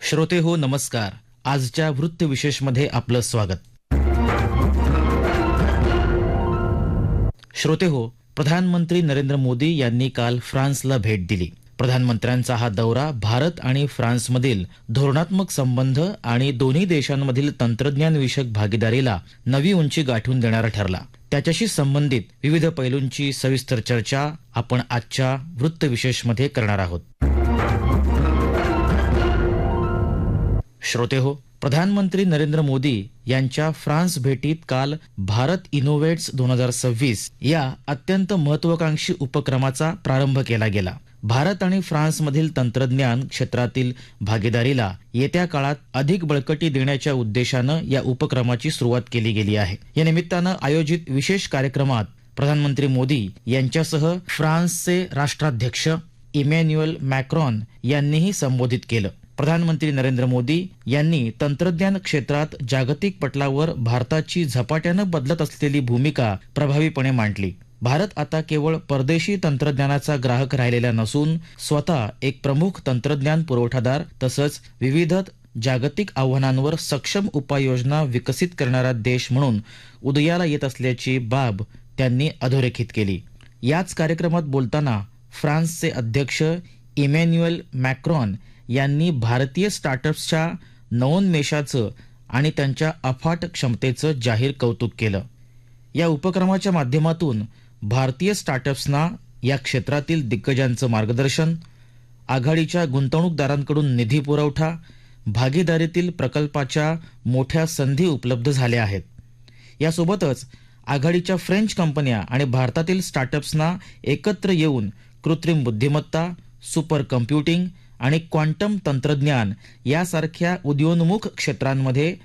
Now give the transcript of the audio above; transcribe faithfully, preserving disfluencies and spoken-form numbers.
श्रोते हो नमस्कार. आजच्या वृत्त विशेषमध्ये आपलं स्वागत. श्रोते हो, प्रधानमंत्री नरेंद्र मोदी यांनी काल फ्रान्सला भेट दिली. प्रधानमंत्र्यांचा हा दौरा भारत आणि फ्रान्समधील धोरणात्मक संबंध आणि दोन्ही देशांमधील तंत्रज्ञान विषयक भागीदारीला नवी उंची गाठून देणारा ठरला. त्याच्याशी संबंधित विविध पैलूंची सविस्तर चर्चा आपण आजच्या वृत्त विशेषमध्ये करणार आहोत. श्रोते हो, प्रधानमंत्री नरेंद्र मोदी यांच्या फ्रान्स भेटीत काल भारत इनोव्हेट्स दोन हजार सव्वीस या अत्यंत महत्वाकांक्षी उपक्रमाचा प्रारंभ केला गेला. भारत आणि फ्रान्समधील तंत्रज्ञान क्षेत्रातील भागीदारीला येत्या काळात अधिक बळकटी देण्याच्या उद्देशानं या उपक्रमाची सुरुवात केली गेली आहे. या निमित्तानं आयोजित विशेष कार्यक्रमात प्रधानमंत्री मोदी यांच्यासह फ्रान्सचे राष्ट्राध्यक्ष इमॅन्युएल मॅक्रॉन यांनीही संबोधित केलं. प्रधानमंत्री नरेंद्र मोदी यांनी तंत्रज्ञान क्षेत्रात जागतिक पटलावर भारताची झपाट्यानं बदलत असलेली भूमिका प्रभावीपणे मांडली. भारत आता केवळ परदेशी तंत्रज्ञानाचा ग्राहक राहिलेला नसून स्वतः एक प्रमुख तंत्रज्ञान पुरवठादार तसंच विविध जागतिक आव्हानांवर सक्षम उपाययोजना विकसित करणारा देश म्हणून उदयाला येत असल्याची बाब त्यांनी अधोरेखित केली. याच कार्यक्रमात बोलताना फ्रान्सचे अध्यक्ष इमॅन्युएल मॅक्रॉन यांनी भारतीय स्टार्टअप्सच्या नवोन्मेषाचं आणि त्यांच्या अफाट क्षमतेचं जाहीर कौतुक केलं. या उपक्रमाच्या माध्यमातून भारतीय स्टार्टअप्सना या क्षेत्रातील दिग्गजांचं मार्गदर्शन, आघाडीच्या गुंतवणूकदारांकडून निधी पुरवठा, भागीदारीतील प्रकल्पाच्या मोठ्या संधी उपलब्ध झाल्या आहेत. यासोबतच आघाडीच्या फ्रेंच कंपन्या आणि भारतातील स्टार्टअप्सना एकत्र येऊन कृत्रिम बुद्धिमत्ता, सुपर कम्प्युटिंग आणि क्वांटम तंत्रज्ञान यासारख्या उदयोन्मुख क्षेत्रांमध्ये